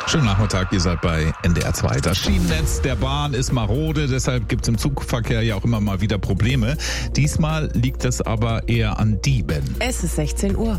Schönen Nachmittag, ihr seid bei NDR 2. Das Schienennetz der Bahn ist marode, deshalb gibt es im Zugverkehr ja auch immer mal wieder Probleme. Diesmal liegt es aber eher an Dieben. Es ist 16 Uhr.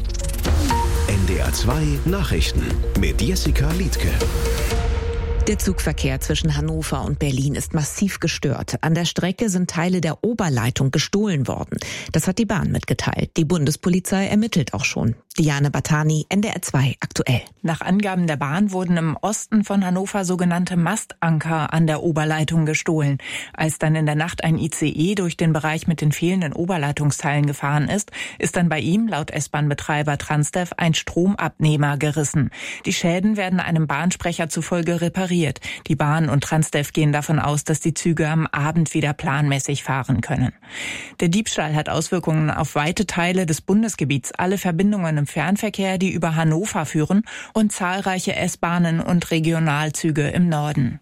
NDR 2 Nachrichten mit Jessica Liedtke. Der Zugverkehr zwischen Hannover und Berlin ist massiv gestört. An der Strecke sind Teile der Oberleitung gestohlen worden. Das hat die Bahn mitgeteilt. Die Bundespolizei ermittelt auch schon. Diane Batani, NDR 2 aktuell. Nach Angaben der Bahn wurden im Osten von Hannover sogenannte Mastanker an der Oberleitung gestohlen. Als dann in der Nacht ein ICE durch den Bereich mit den fehlenden Oberleitungsteilen gefahren ist dann bei ihm, laut S-Bahn-Betreiber Transdev, ein Stromabnehmer gerissen. Die Schäden werden einem Bahnsprecher zufolge repariert. Die Bahn und Transdev gehen davon aus, dass die Züge am Abend wieder planmäßig fahren können. Der Diebstahl hat Auswirkungen auf weite Teile des Bundesgebiets. Alle Verbindungen im Fernverkehr, die über Hannover führen, und zahlreiche S-Bahnen und Regionalzüge im Norden.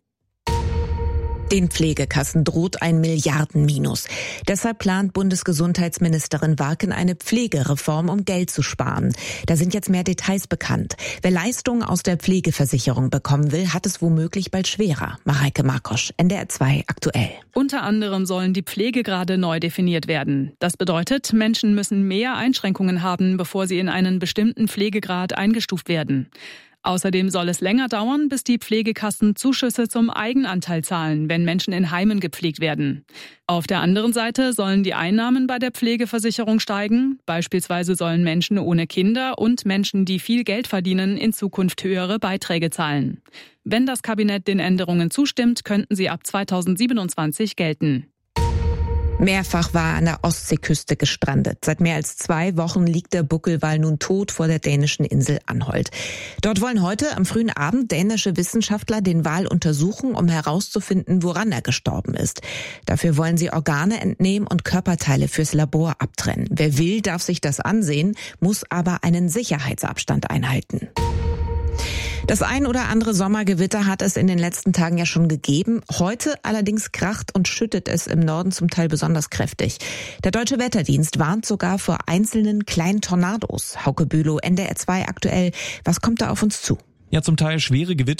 Den Pflegekassen droht ein Milliardenminus. Deshalb plant Bundesgesundheitsministerin Warken eine Pflegereform, um Geld zu sparen. Da sind jetzt mehr Details bekannt. Wer Leistungen aus der Pflegeversicherung bekommen will, hat es womöglich bald schwerer. Mareike Markosch, NDR 2 aktuell. Unter anderem sollen die Pflegegrade neu definiert werden. Das bedeutet, Menschen müssen mehr Einschränkungen haben, bevor sie in einen bestimmten Pflegegrad eingestuft werden. Außerdem soll es länger dauern, bis die Pflegekassen Zuschüsse zum Eigenanteil zahlen, wenn Menschen in Heimen gepflegt werden. Auf der anderen Seite sollen die Einnahmen bei der Pflegeversicherung steigen. Beispielsweise sollen Menschen ohne Kinder und Menschen, die viel Geld verdienen, in Zukunft höhere Beiträge zahlen. Wenn das Kabinett den Änderungen zustimmt, könnten sie ab 2027 gelten. Mehrfach war er an der Ostseeküste gestrandet. Seit mehr als 2 Wochen liegt der Buckelwal nun tot vor der dänischen Insel Anholt. Dort wollen heute am frühen Abend dänische Wissenschaftler den Wal untersuchen, um herauszufinden, woran er gestorben ist. Dafür wollen sie Organe entnehmen und Körperteile fürs Labor abtrennen. Wer will, darf sich das ansehen, muss aber einen Sicherheitsabstand einhalten. Das ein oder andere Sommergewitter hat es in den letzten Tagen ja schon gegeben. Heute allerdings kracht und schüttet es im Norden zum Teil besonders kräftig. Der Deutsche Wetterdienst warnt sogar vor einzelnen kleinen Tornados. Hauke Bülow, NDR 2 aktuell. Was kommt da auf uns zu? Ja, zum Teil schwere Gewitter